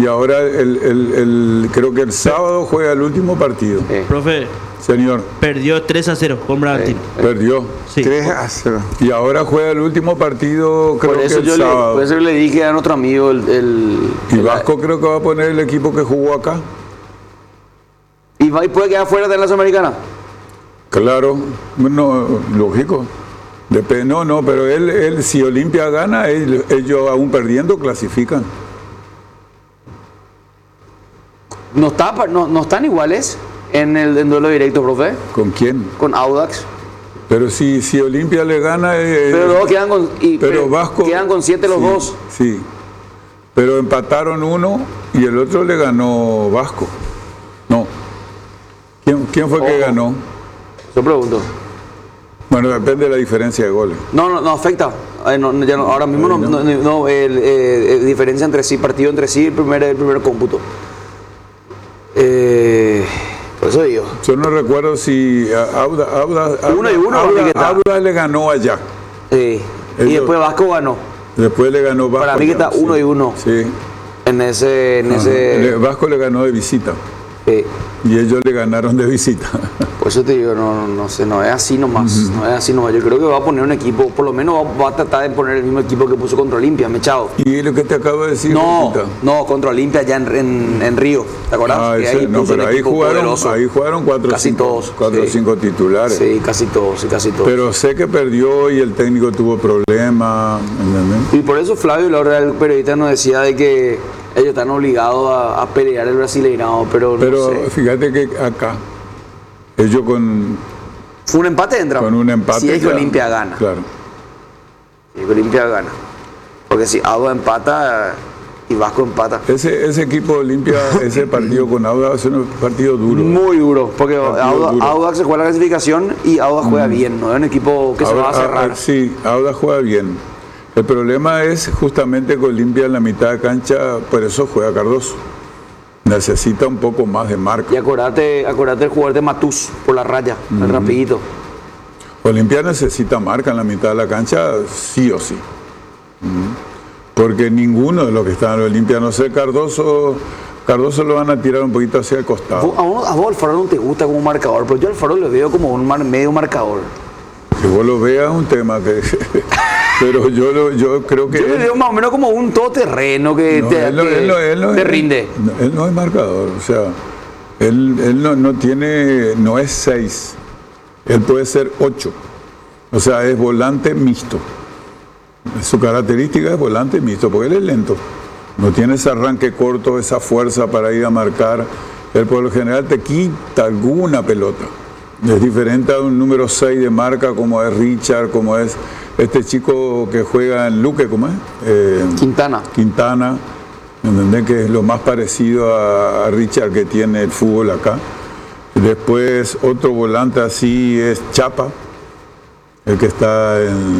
Y ahora creo que el sábado juega el último partido. Profe, Señor, perdió 3-0 con Bragantino. perdió. Sí. 3-0. Y ahora juega el último partido, creo Por que eso el yo sábado. por eso le dije a nuestro amigo Y Vasco creo que va a poner el equipo que jugó acá. ¿Y puede quedar fuera de la Sudamericana? Claro, no, lógico. No, pero él si Olimpia gana, ellos aún perdiendo clasifican. ¿No están iguales en el duelo directo, profe? ¿Con quién? Con Audax. Pero si Olimpia le gana... Pero luego quedan con, pero Vasco, quedan con 7 los dos. Sí, pero empataron uno y el otro le ganó Vasco. No. ¿Quién fue que ganó? Yo pregunto. Bueno, depende de la diferencia de goles. No afecta. Ahora mismo diferencia entre sí, partido entre sí, el primer cómputo. Por eso digo. Yo no recuerdo si Auda le ganó allá. Y después Vasco ganó. Después le ganó Vasco. Para mí que está 1-1. Sí. En ese Vasco le ganó de visita. Sí. Y ellos le ganaron de visita. Por eso te digo, no sé, no es así nomás. No es así nomás. Yo creo que va a poner un equipo, por lo menos va a tratar de poner el mismo equipo que puso contra Olimpia, Mechado. ¿Y lo que te acabo de decir? No, contra Olimpia ya en Río. ¿Te acordás? Pero ahí jugaron 4 o 5 titulares. Sí, casi todos. Pero sé que perdió y el técnico tuvo problemas. ¿Entendés? Y por eso Flavio, la verdad, el periodista nos decía de que ellos están obligados a pelear el brasileirado, pero no sé. Fíjate que acá, ellos Fue un empate, entra. Con un empate. Si es que Olimpia gana. Claro. Si es que Olimpia gana. Porque si Auda empata y Vasco empata. Ese equipo de Olimpia, ese partido con Auda es un partido duro. Muy duro, porque Auda se juega la clasificación y Auda juega bien, no es un equipo que se va a cerrar. Sí, Auda juega bien. El problema es justamente que Olimpia en la mitad de cancha, por eso juega Cardoso. Necesita un poco más de marca. Y acordate el jugador de Matús por la raya, el rapidito. Olimpia necesita marca en la mitad de la cancha, sí o sí. Porque ninguno de los que están en Olimpia, no sé, Cardoso lo van a tirar un poquito hacia el costado. A vos Alfaro no te gusta como marcador, pero yo al Alfaro lo veo como un medio marcador. Que vos lo veas es un tema que... Pero yo creo que... Yo le veo más o menos como un todoterreno que te rinde. Él no es marcador, o sea, él no es 6, él puede ser 8. O sea, es volante mixto. Su característica es volante mixto, porque él es lento. No tiene ese arranque corto, esa fuerza para ir a marcar. Él por lo general te quita alguna pelota. Es diferente a un número 6 de marca como es Richard, como es este chico que juega en Luque, ¿cómo es? Quintana, ¿entendés? Que es lo más parecido a Richard que tiene el fútbol acá. Después otro volante así es Chapa, el que está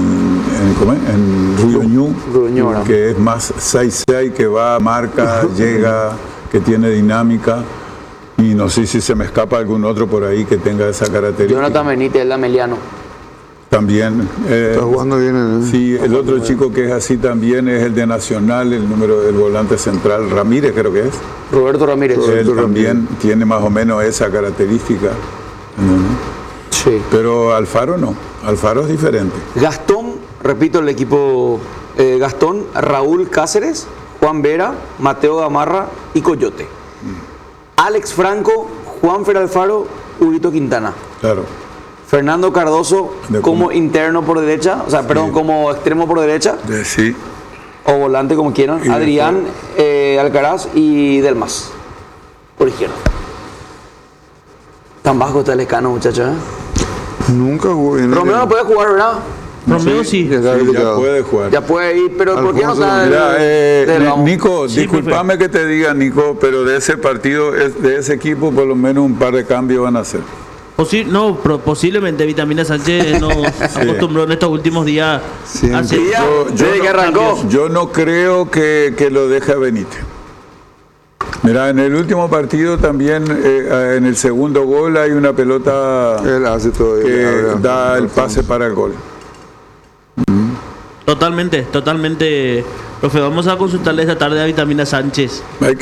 en Ruyoñú, que es más 6-6, que va, marca, llega, que tiene dinámica. Y no sé si se me escapa algún otro por ahí que tenga esa característica. Jonathan Benítez, el Ameliano. También. Está jugando bien. Sí, el otro chico que es así también es el de Nacional, el número del volante central, Ramírez creo que es. Roberto Ramírez. Él también tiene más o menos esa característica. Sí. Pero Alfaro no, Alfaro es diferente. Gastón, repito el equipo, Gastón, Raúl Cáceres, Juan Vera, Mateo Gamarra y Coyote. Alex Franco, Juanfer Alfaro, Huguito Quintana. Claro. Fernando Cardoso como interno por derecha, como extremo por derecha. Sí. O volante como quieran. Adrián, Alcaraz y Delmas por izquierda. Tan bajo está el escano, muchachos. Nunca jugó bien. Romeo no puede jugar, ¿verdad? Romeo sí. Ya puede jugar. Ya puede ir, pero ¿por qué no está Nico, discúlpame que te diga, Nico, pero de ese partido, de ese equipo, por lo menos un par de cambios van a hacer. Posiblemente Vitamina Sánchez nos acostumbró en estos últimos días a hacer. Yo no creo que lo deje a Benítez. Mira, en el último partido también, en el segundo gol hay una pelota que da el pase para el gol. Totalmente. Profe, vamos a consultarle esta tarde a Vitamina Sánchez.